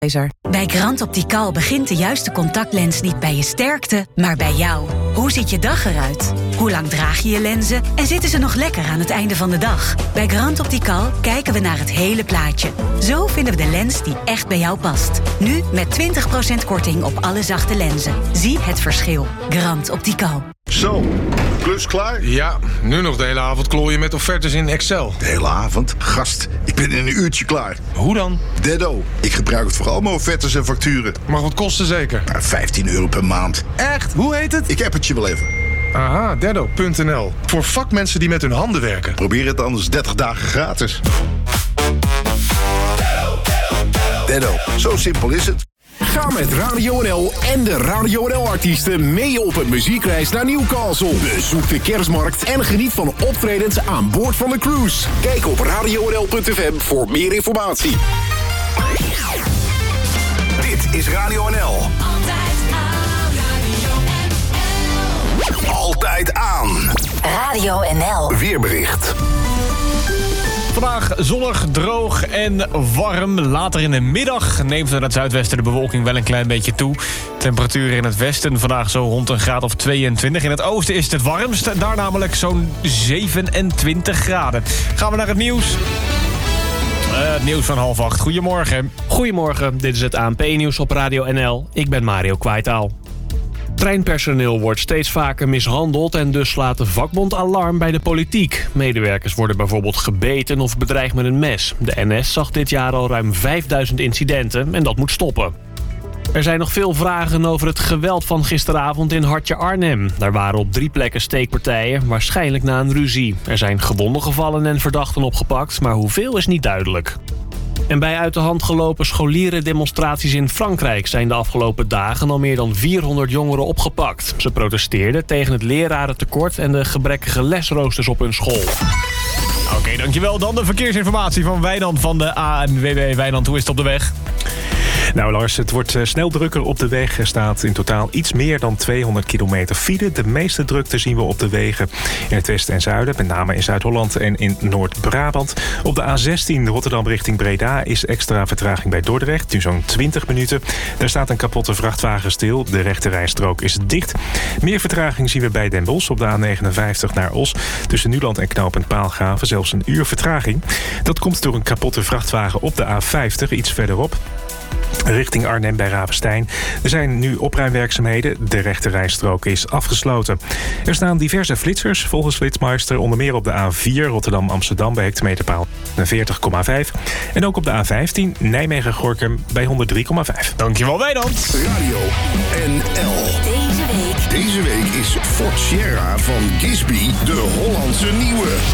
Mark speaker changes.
Speaker 1: Bij Grand Optical begint de juiste contactlens niet bij je sterkte, maar bij jou. Hoe ziet je dag eruit? Hoe lang draag je je lenzen? En zitten ze nog lekker aan het einde van de dag? Bij Grand Optical kijken we naar het hele plaatje. Zo vinden we de lens die echt bij jou past. Nu met 20% korting op alle zachte lenzen. Zie het verschil. Grand Optical.
Speaker 2: Zo, klus klaar?
Speaker 3: Ja, nu nog de hele avond klooien met offertes in Excel.
Speaker 2: De hele avond? Gast, ik ben in een uurtje klaar.
Speaker 3: Hoe dan?
Speaker 2: Deddo, ik gebruik het voor al mijn offertes en facturen.
Speaker 3: Mag wat kosten zeker?
Speaker 2: €15 per maand.
Speaker 3: Echt? Hoe heet het?
Speaker 2: Ik heb het je wel even.
Speaker 3: Aha, Deddo.nl. Voor vakmensen die met hun handen werken.
Speaker 2: Probeer het anders 30 dagen gratis. Deddo, zo simpel is het.
Speaker 4: Ga met Radio NL en de Radio NL-artiesten mee op een muziekreis naar Newcastle. Bezoek de kerstmarkt en geniet van optredens aan boord van de cruise. Kijk op radionl.fm voor meer informatie. Dit is Radio NL. Altijd aan.
Speaker 1: Radio NL.
Speaker 4: Weerbericht.
Speaker 5: Vandaag zonnig, droog en warm. Later in de middag neemt naar het zuidwesten de bewolking wel een klein beetje toe. Temperatuur in het westen vandaag zo rond een graad of 22. In het oosten is het het warmst, daar namelijk zo'n 27 graden. Gaan we naar het nieuws. Het nieuws van 7:30. Goedemorgen.
Speaker 6: Goedemorgen, dit is het ANP-nieuws op Radio NL. Ik ben Mario Kwaitaal. Treinpersoneel wordt steeds vaker mishandeld en dus slaat de vakbond alarm bij de politiek. Medewerkers worden bijvoorbeeld gebeten of bedreigd met een mes. De NS zag dit jaar al ruim 5000 incidenten en dat moet stoppen. Er zijn nog veel vragen over het geweld van gisteravond in Hartje Arnhem. Daar waren op 3 plekken steekpartijen, waarschijnlijk na een ruzie. Er zijn gewonden gevallen en verdachten opgepakt, maar hoeveel is niet duidelijk. En bij uit de hand gelopen scholierendemonstraties in Frankrijk zijn de afgelopen dagen al meer dan 400 jongeren opgepakt. Ze protesteerden tegen het lerarentekort en de gebrekkige lesroosters op hun school.
Speaker 5: Oké, dankjewel. Dan de verkeersinformatie van Wijnand van de ANWB. Wijnand, hoe is het op de weg?
Speaker 7: Nou Lars, het wordt snel drukker op de weg. Er staat in totaal iets meer dan 200 kilometer file. De meeste drukte zien we op de wegen in het westen en zuiden. Met name in Zuid-Holland en in Noord-Brabant. Op de A16 Rotterdam richting Breda is extra vertraging bij Dordrecht. Nu zo'n 20 minuten. Er staat een kapotte vrachtwagen stil. De rechterrijstrook is dicht. Meer vertraging zien we bij Den Bosch op de A59 naar Os. Tussen Nuland en knooppunt Paalgraven zelfs een uur vertraging. Dat komt door een kapotte vrachtwagen op de A50 iets verderop. Richting Arnhem bij Ravenstein. Er zijn nu opruimwerkzaamheden. De rechterrijstrook is afgesloten. Er staan diverse flitsers volgens Flitsmeister. Onder meer op de A4 Rotterdam-Amsterdam bij hectometerpaal 40,5. En ook op de A15 Nijmegen-Gorinchem bij 103,5.
Speaker 5: Dankjewel Wijnand.
Speaker 4: Radio NL. Deze week is Fort Sierra van Gisby de Hollandse nieuwe.